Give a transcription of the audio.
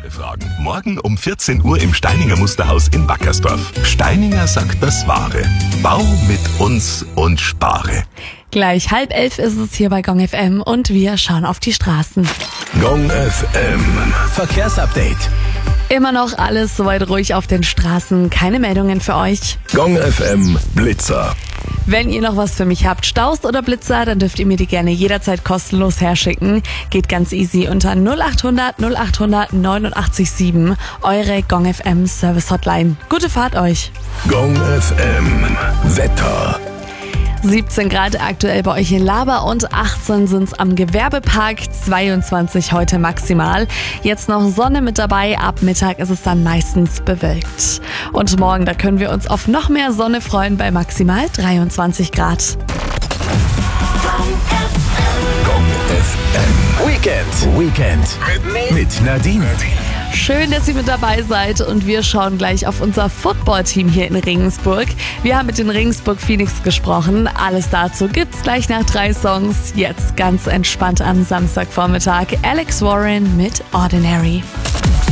Ihre Fragen. Morgen um 14 Uhr im Steininger Musterhaus in Wackersdorf. Steininger sagt das Wahre. Bau mit uns und spare. Gleich 10:30 ist es hier bei Gong FM und wir schauen auf die Straßen. Gong FM. Verkehrsupdate. Immer noch alles soweit ruhig auf den Straßen, keine Meldungen für euch. Gong FM Blitzer. Wenn ihr noch was für mich habt, Staus oder Blitzer, dann dürft ihr mir die gerne jederzeit kostenlos herschicken. Geht ganz easy unter 0800 0800 897, eure Gong FM Service Hotline. Gute Fahrt euch. Gong FM Wetter. 17 Grad aktuell bei euch in Laber und 18 sind's am Gewerbepark, 22 heute maximal. Jetzt noch Sonne mit dabei, ab Mittag ist es dann meistens bewölkt. Und morgen, da können wir uns auf noch mehr Sonne freuen bei maximal 23 Grad. Gong FM Weekend mit Nadine. Schön, dass ihr mit dabei seid und wir schauen gleich auf unser Football-Team hier in Regensburg. Wir haben mit den Regensburg Phoenix gesprochen. Alles dazu gibt's gleich nach 3 Songs. Jetzt ganz entspannt am Samstagvormittag. Alex Warren mit Ordinary.